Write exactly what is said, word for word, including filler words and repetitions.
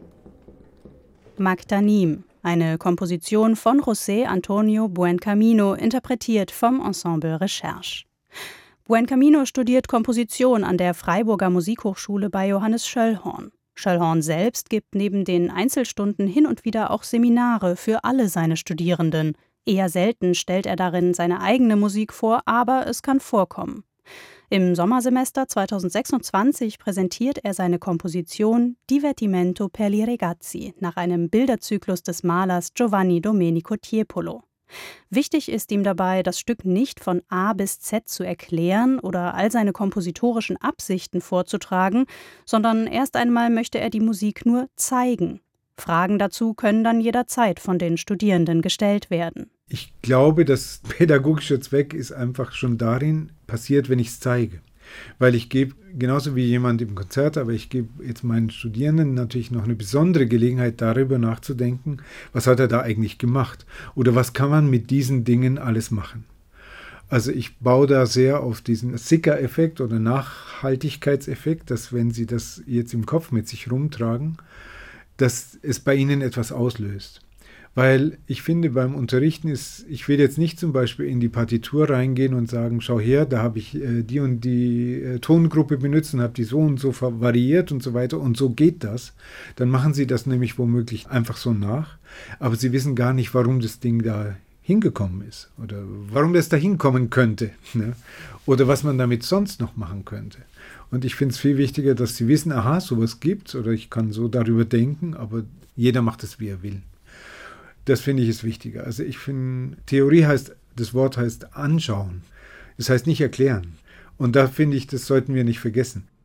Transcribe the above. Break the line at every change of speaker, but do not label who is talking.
Magdanim, eine Komposition von José Antonio Buencamino, interpretiert vom Ensemble Recherche. Buencamino studiert Komposition an der Freiburger Musikhochschule bei Johannes Schöllhorn. Schöllhorn selbst gibt neben den Einzelstunden hin und wieder auch Seminare für alle seine Studierenden. Eher selten stellt er darin seine eigene Musik vor, aber es kann vorkommen. Im Sommersemester zweitausendsechsundzwanzig präsentiert er seine Komposition Divertimento per gli ragazzi nach einem Bilderzyklus des Malers Giovanni Domenico Tiepolo. Wichtig ist ihm dabei, das Stück nicht von A bis Z zu erklären oder all seine kompositorischen Absichten vorzutragen, sondern erst einmal möchte er die Musik nur zeigen. Fragen dazu können dann jederzeit von den Studierenden gestellt werden.
Ich glaube, das pädagogische Zweck ist einfach schon darin passiert, wenn ich es zeige. Weil ich gebe, genauso wie jemand im Konzert, aber ich gebe jetzt meinen Studierenden natürlich noch eine besondere Gelegenheit, darüber nachzudenken, was hat er da eigentlich gemacht? Oder was kann man mit diesen Dingen alles machen? Also ich baue da sehr auf diesen Sicker-Effekt oder Nachhaltigkeitseffekt, dass wenn Sie das jetzt im Kopf mit sich rumtragen, dass es bei Ihnen etwas auslöst. Weil ich finde, beim Unterrichten ist, ich will jetzt nicht zum Beispiel in die Partitur reingehen und sagen, schau her, da habe ich äh, die und die äh, Tongruppe benutzt und habe die so und so variiert und so weiter und so geht das. Dann machen Sie das nämlich womöglich einfach so nach, aber Sie wissen gar nicht, warum das Ding da hingekommen ist oder warum das da hinkommen könnte, ne? Oder was man damit sonst noch machen könnte. Und ich finde es viel wichtiger, dass Sie wissen, aha, sowas gibt's oder ich kann so darüber denken, aber jeder macht es, wie er will. Das finde ich ist wichtiger. Also ich finde, Theorie heißt, das Wort heißt anschauen. Das heißt nicht erklären. Und da finde ich, das sollten wir nicht vergessen.